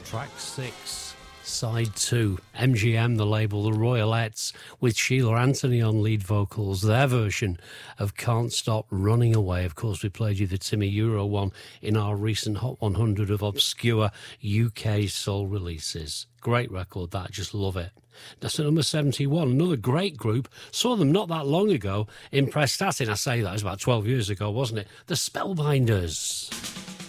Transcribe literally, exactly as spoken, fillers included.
Track six, side two. M G M, the label, the Royalettes, with Sheila Anthony on lead vocals. Their version of Can't Stop Running Away. Of course, we played you the Timmy Euro one in our recent Hot one hundred of obscure U K soul releases. Great record, that. Just love it. That's at number seventy-one. Another great group. Saw them not that long ago in Prestatyn. I say that, it was about twelve years ago, wasn't it? The Spellbinders.